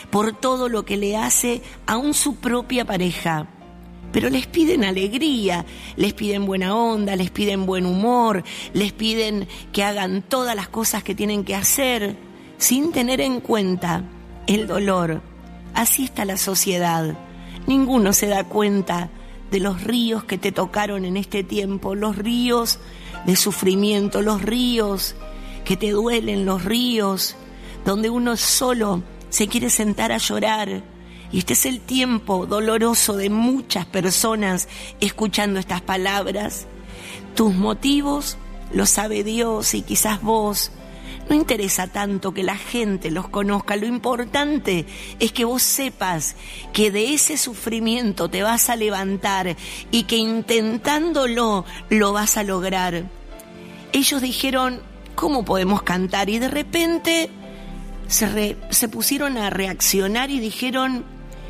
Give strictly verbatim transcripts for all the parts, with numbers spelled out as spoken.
por todo lo que le hace aún su propia pareja. Pero les piden alegría, les piden buena onda, les piden buen humor, les piden que hagan todas las cosas que tienen que hacer, sin tener en cuenta el dolor. Así está la sociedad. Ninguno se da cuenta de los ríos que te tocaron en este tiempo, los ríos de sufrimiento, los ríos que te duelen, los ríos donde uno solo se quiere sentar a llorar. Y este es el tiempo doloroso de muchas personas escuchando estas palabras. Tus motivos los sabe Dios y quizás vos. No interesa tanto que la gente los conozca. Lo importante es que vos sepas que de ese sufrimiento te vas a levantar y que intentándolo lo vas a lograr. Ellos dijeron, ¿cómo podemos cantar? Y de repente se, re, se pusieron a reaccionar y dijeron,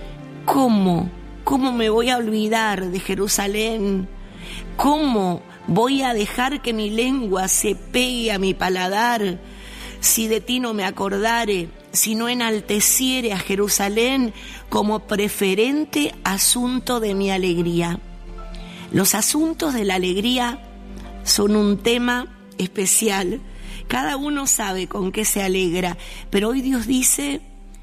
¿cómo? ¿Cómo me voy a olvidar de Jerusalén? ¿Cómo voy a dejar que mi lengua se pegue a mi paladar? Si de ti no me acordare, si no enalteciere a Jerusalén como preferente asunto de mi alegría. Los asuntos de la alegría son un tema especial. Cada uno sabe con qué se alegra, pero hoy Dios dice,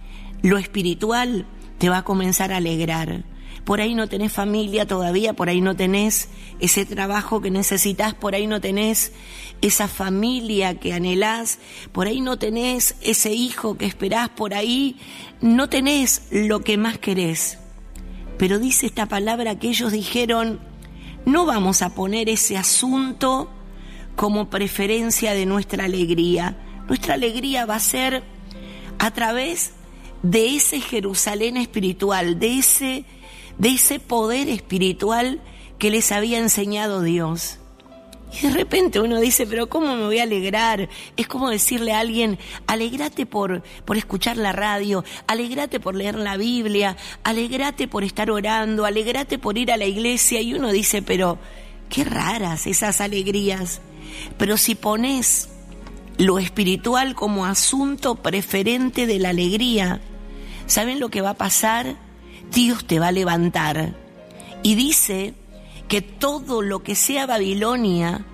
lo espiritual te va a comenzar a alegrar. Por ahí no tenés familia todavía, por ahí no tenés ese trabajo que necesitas, por ahí no tenés esa familia que anhelás, por ahí no tenés ese hijo que esperás, por ahí no tenés lo que más querés. Pero dice esta palabra que ellos dijeron, no vamos a poner ese asunto como preferencia de nuestra alegría. Nuestra alegría va a ser a través de ese Jerusalén espiritual, de ese, de ese poder espiritual que les había enseñado Dios. Y de repente uno dice, pero ¿cómo me voy a alegrar? Es como decirle a alguien, alégrate por, por escuchar la radio, alégrate por leer la Biblia, alégrate por estar orando, alégrate por ir a la iglesia. Y uno dice, pero qué raras esas alegrías. Pero si pones lo espiritual como asunto preferente de la alegría, ¿saben lo que va a pasar? Dios te va a levantar. Y dice que todo lo que sea Babilonia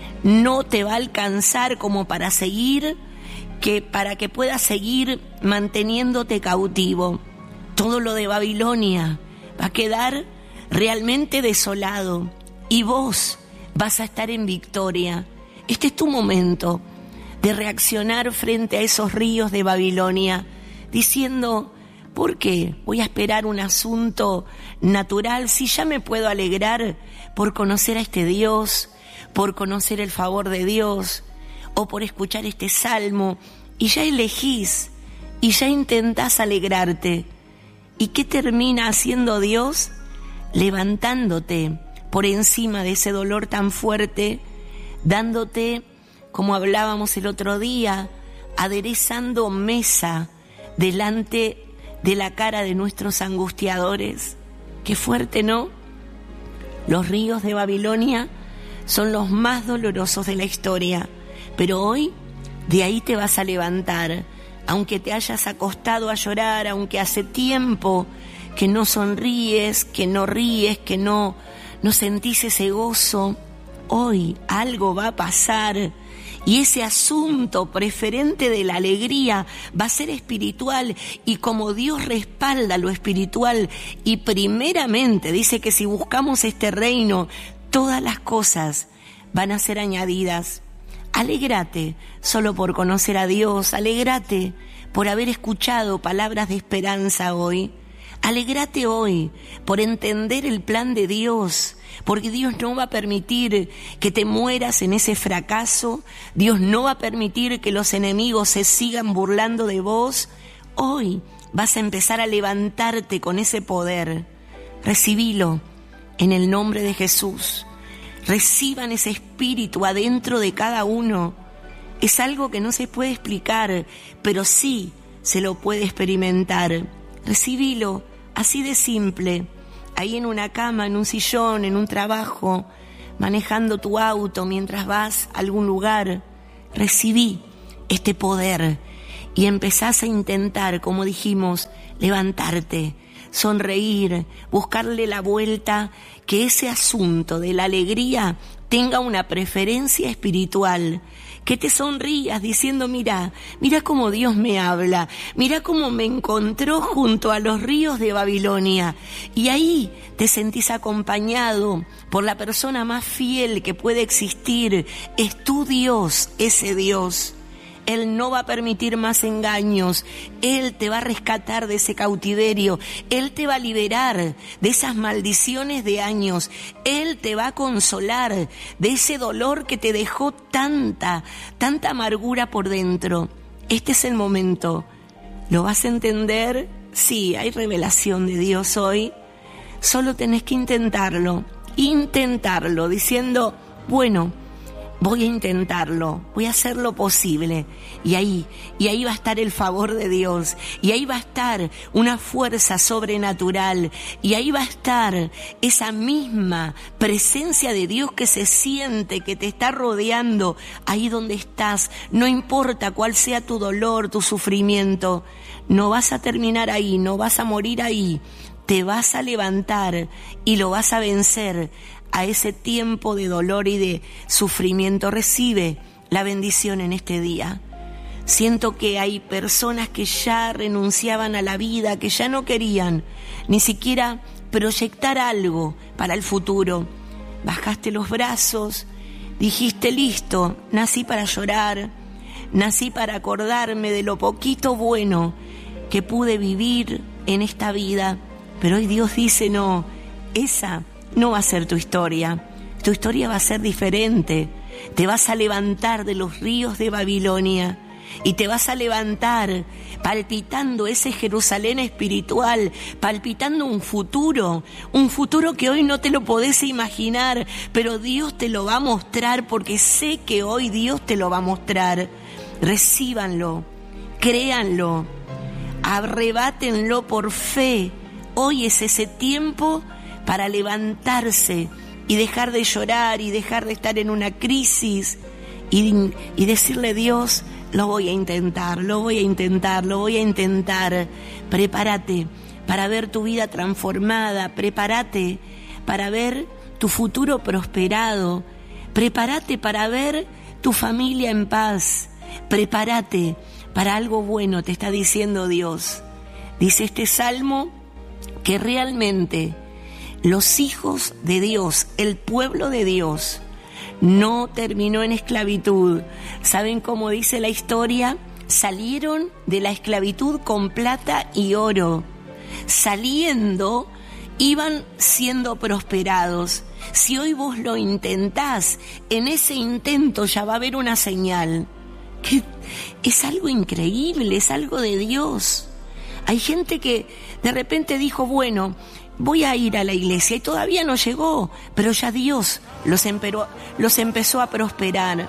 no te va a alcanzar como para seguir, que para que puedas seguir manteniéndote cautivo. Todo lo de Babilonia va a quedar realmente desolado y vos vas a estar en victoria. Este es tu momento de reaccionar frente a esos ríos de Babilonia, diciendo, ¿por qué voy a esperar un asunto natural si ya me puedo alegrar por conocer a este Dios, por conocer el favor de Dios o por escuchar este salmo? Y ya elegís y ya intentás alegrarte. ¿Y qué termina haciendo Dios? Levantándote por encima de ese dolor tan fuerte, dándote, como hablábamos el otro día, aderezando mesa delante de la cara de nuestros angustiadores. Qué fuerte, ¿no? Los ríos de Babilonia son los más dolorosos de la historia, pero hoy de ahí te vas a levantar, aunque te hayas acostado a llorar, aunque hace tiempo que no sonríes, que no ríes, que no, no sentís ese gozo. Hoy algo va a pasar y ese asunto preferente de la alegría va a ser espiritual, y como Dios respalda lo espiritual y primeramente dice que si buscamos este reino, todas las cosas van a ser añadidas. Alégrate solo por conocer a Dios, alégrate por haber escuchado palabras de esperanza hoy. Alégrate hoy por entender el plan de Dios, porque Dios no va a permitir que te mueras en ese fracaso. Dios no va a permitir que los enemigos se sigan burlando de vos. Hoy vas a empezar a levantarte con ese poder. Recibilo en el nombre de Jesús. Reciban ese espíritu adentro de cada uno. Es algo que no se puede explicar, pero sí se lo puede experimentar. Recibilo. Así de simple, ahí en una cama, en un sillón, en un trabajo, manejando tu auto mientras vas a algún lugar. Recibí este poder y empezás a intentar, como dijimos, levantarte, sonreír, buscarle la vuelta, que ese asunto de la alegría tenga una preferencia espiritual, que te sonrías diciendo, mira, mira cómo Dios me habla, mira cómo me encontró junto a los ríos de Babilonia, y ahí te sentís acompañado por la persona más fiel que puede existir. Es tu Dios, ese Dios. Él no va a permitir más engaños. Él te va a rescatar de ese cautiverio. Él te va a liberar de esas maldiciones de años. Él te va a consolar de ese dolor que te dejó tanta, tanta amargura por dentro. Este es el momento. ¿Lo vas a entender? Sí, hay revelación de Dios hoy. Solo tenés que intentarlo. Intentarlo, diciendo, bueno, voy a intentarlo, voy a hacer lo posible. Y ahí, y ahí va a estar el favor de Dios, y ahí va a estar una fuerza sobrenatural, y ahí va a estar esa misma presencia de Dios que se siente, que te está rodeando, ahí donde estás. No importa cuál sea tu dolor, tu sufrimiento, no vas a terminar ahí, no vas a morir ahí. Te vas a levantar y lo vas a vencer a ese tiempo de dolor y de sufrimiento. Recibe la bendición en este día. Siento que hay personas que ya renunciaban a la vida, que ya no querían ni siquiera proyectar algo para el futuro. Bajaste los brazos, dijiste, listo, nací para llorar, nací para acordarme de lo poquito bueno que pude vivir en esta vida. Pero hoy Dios dice, no, esa no va a ser tu historia. Tu historia va a ser diferente. Te vas a levantar de los ríos de Babilonia y te vas a levantar palpitando ese Jerusalén espiritual, palpitando un futuro, un futuro que hoy no te lo podés imaginar, pero Dios te lo va a mostrar, porque sé que hoy Dios te lo va a mostrar. Recíbanlo, créanlo, arrebátenlo por fe. Hoy es ese tiempo para levantarse y dejar de llorar y dejar de estar en una crisis y, y decirle, Dios, lo voy a intentar, lo voy a intentar, lo voy a intentar. Prepárate para ver tu vida transformada, prepárate para ver tu futuro prosperado, prepárate para ver tu familia en paz, prepárate para algo bueno, te está diciendo Dios. Dice este salmo que realmente los hijos de Dios, el pueblo de Dios, no terminó en esclavitud. ¿Saben cómo dice la historia? Salieron de la esclavitud con plata y oro. Saliendo, iban siendo prosperados. Si hoy vos lo intentás, en ese intento ya va a haber una señal. Que es algo increíble, es algo de Dios. Hay gente que de repente dijo, bueno, voy a ir a la iglesia, y todavía no llegó, pero ya Dios los, emperó, los empezó a prosperar.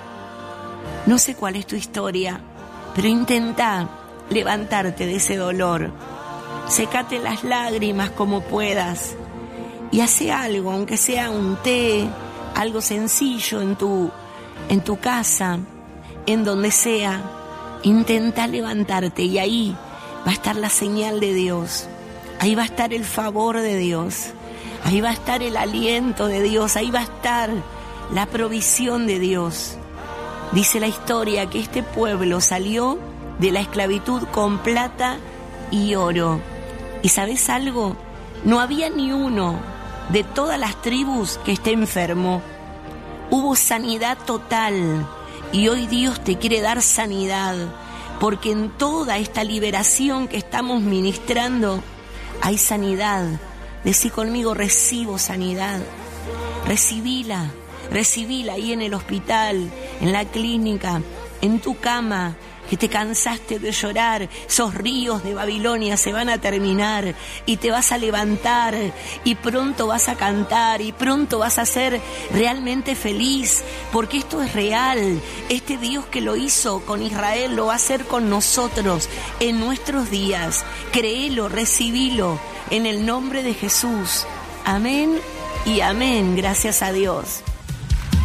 No sé cuál es tu historia, pero intenta levantarte de ese dolor. Sécate las lágrimas como puedas y hace algo, aunque sea un té, algo sencillo en tu, en tu casa, en donde sea. Intenta levantarte y ahí va a estar la señal de Dios. Ahí va a estar el favor de Dios. Ahí va a estar el aliento de Dios. Ahí va a estar la provisión de Dios. Dice la historia que este pueblo salió de la esclavitud con plata y oro. ¿Y sabes algo? No había ni uno de todas las tribus que esté enfermo. Hubo sanidad total. Y hoy Dios te quiere dar sanidad, porque en toda esta liberación que estamos ministrando hay sanidad. Decí conmigo, recibo sanidad. Recibíla, recibíla ahí en el hospital, en la clínica, en tu cama, que te cansaste de llorar. Esos ríos de Babilonia se van a terminar y te vas a levantar y pronto vas a cantar y pronto vas a ser realmente feliz, porque esto es real. Este Dios que lo hizo con Israel lo va a hacer con nosotros en nuestros días. Créelo, recibilo en el nombre de Jesús. Amén y amén. Gracias a Dios.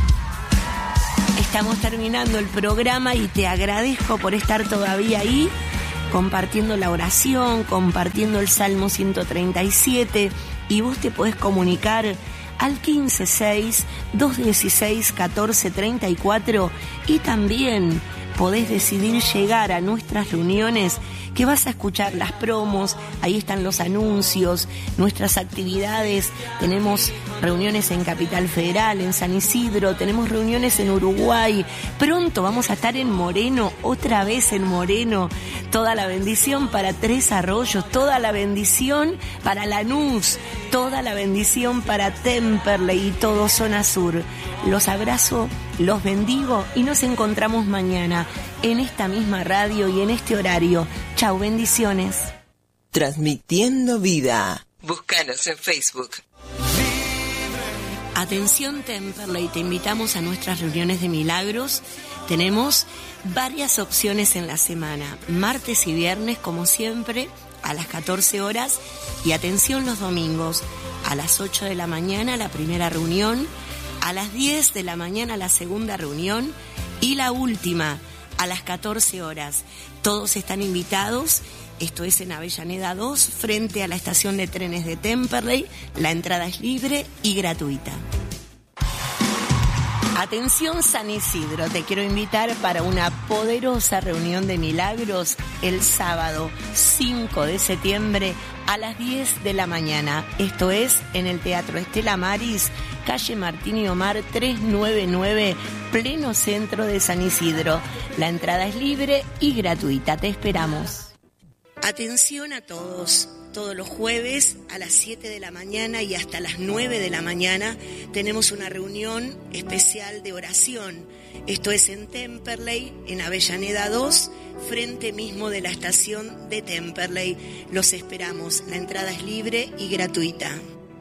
Estamos terminando el programa y te agradezco por estar todavía ahí. compartiendo la oración, compartiendo el Salmo ciento treinta y siete, y vos te podés comunicar al quince seis, dos dieciséis, catorce treinta y cuatro, y también podés decidir llegar a nuestras reuniones, que vas a escuchar las promos, ahí están los anuncios, nuestras actividades. Tenemos reuniones en Capital Federal, en San Isidro, tenemos reuniones en Uruguay, pronto vamos a estar en Moreno, otra vez en Moreno. Toda la bendición para Tres Arroyos, toda la bendición para Lanús, toda la bendición para Temperley y todo Zona Sur. Los abrazo, los bendigo y nos encontramos mañana en esta misma radio y en este horario. Chau, bendiciones. Transmitiendo vida. Búscanos en Facebook. Atención Temperley, te invitamos a nuestras reuniones de milagros. Tenemos varias opciones en la semana, martes y viernes como siempre a las catorce horas, y atención los domingos a las ocho de la mañana la primera reunión, a las diez de la mañana la segunda reunión y la última a las catorce horas. Todos están invitados. Esto es en Avellaneda dos, frente a la estación de trenes de Temperley. La entrada es libre y gratuita. Atención San Isidro, te quiero invitar para una poderosa reunión de milagros el sábado cinco de septiembre a las diez de la mañana. Esto es en el Teatro Estela Maris, calle Martín y Omar trescientos noventa y nueve, pleno centro de San Isidro. La entrada es libre y gratuita, te esperamos. Atención a todos, todos los jueves a las siete de la mañana y hasta las nueve de la mañana tenemos una reunión especial de oración. Esto es en Temperley, en Avellaneda dos, frente mismo de la estación de Temperley. Los esperamos, la entrada es libre y gratuita.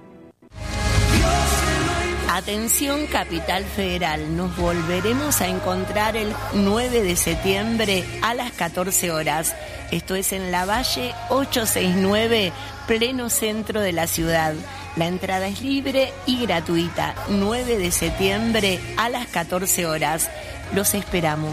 Atención Capital Federal, nos volveremos a encontrar el nueve de septiembre a las catorce horas. Esto es en La Valle ochocientos sesenta y nueve, pleno centro de la ciudad. La entrada es libre y gratuita. nueve de septiembre a las catorce horas. Los esperamos.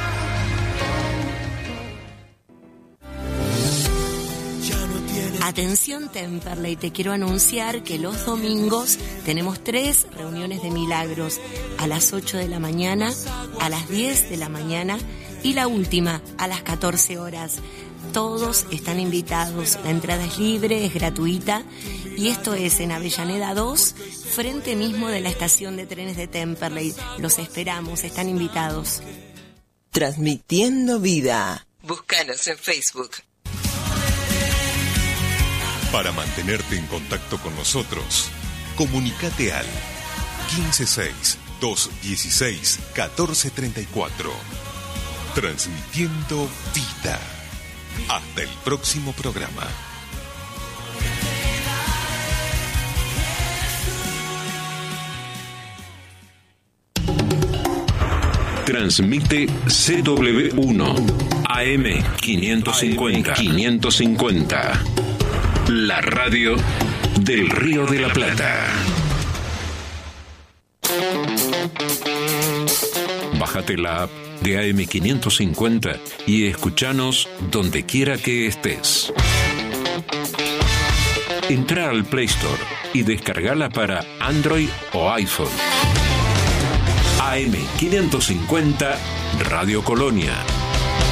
Atención Temperley, te quiero anunciar que los domingos tenemos tres reuniones de milagros, a las ocho de la mañana, a las diez de la mañana y la última a las catorce horas. Todos están invitados, la entrada es libre, es gratuita, y esto es en Avellaneda dos, frente mismo de la estación de trenes de Temperley. Los esperamos, están invitados. Transmitiendo vida. Búscanos en Facebook. Para mantenerte en contacto con nosotros, comunícate al quince seis, dos dieciséis, catorce treinta y cuatro. Transmitiendo vida. Hasta el próximo programa. Transmite C W uno A M quinientos cincuenta. quinientos cincuenta. La radio del Río de la Plata. Bájate la app de A M quinientos cincuenta y escuchanos donde quiera que estés. Entra al Play Store y descargala para Android o iPhone. A M quinientos cincuenta Radio Colonia.